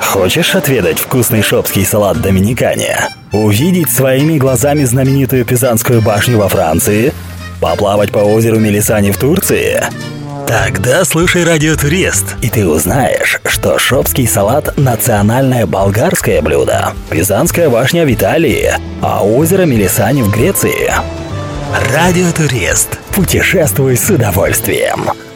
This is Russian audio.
Хочешь отведать вкусный шопский салат доминикане? Увидеть своими глазами знаменитую Пизанскую башню во Франции? Поплавать по озеру Мелисани в Турции? Тогда слушай Радио Турист, и ты узнаешь, что шопский салат – национальное болгарское блюдо, Пизанская башня в Италии, а озеро Мелисани в Греции. Радио Турист. Путешествуй с удовольствием.